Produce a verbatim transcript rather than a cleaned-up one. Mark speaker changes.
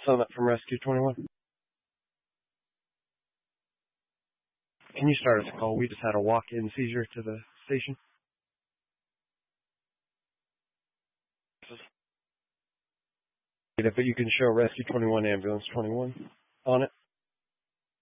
Speaker 1: Summit from Rescue twenty-one. Can you start us a call? We just had a walk-in seizure to the station. But you can show Rescue twenty-one, Ambulance twenty-one on it.